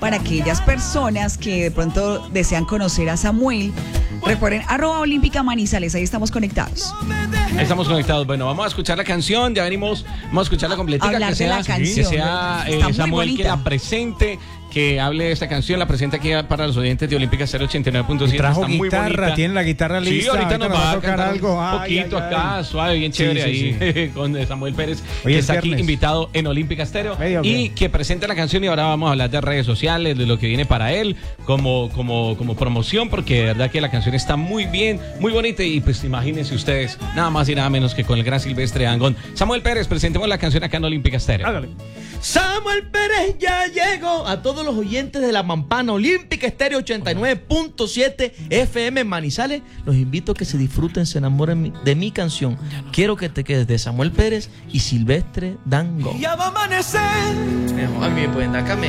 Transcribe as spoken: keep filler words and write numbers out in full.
para aquellas personas que de pronto desean conocer a Samuel. Recuerden, arroba Olímpica Manizales, ahí estamos conectados. Ahí estamos conectados. Bueno, vamos a escuchar la canción, ya venimos, vamos a escuchar la completica, Hablar que de sea, la canción, que sea eh, Samuel que la presente, que hable de esta canción, la presenta aquí para los oyentes de Olímpica Stereo ochenta y nueve punto siete. Trajo está muy guitarra, bonita. tiene la guitarra lista. Sí, ahorita nos va a tocar algo. Un Ay, poquito ay, ay. acá, suave, bien chévere, Sí, sí, ahí con Samuel Pérez, Hoy que es está aquí viernes. invitado en Olímpica Stereo Medio y bien. que presente la canción. Y ahora vamos a hablar de redes sociales, de lo que viene para él como, como, como promoción, porque de verdad que la canción está muy bien, muy bonita. Y pues imagínense ustedes, nada más y nada menos que con el gran Silvestre Dangond. Samuel Pérez, presentemos la canción acá en Olímpica Stereo. Hágale. Samuel Pérez ya llegó. A todos los oyentes de la Mampana Olímpica Estéreo ochenta y nueve punto siete F M en Manizales, los invito a que se disfruten, se enamoren de mi canción Quiero que te quedes, de Samuel Pérez y Silvestre Dangond. Ya va a amanecer. A mí, pues, acá me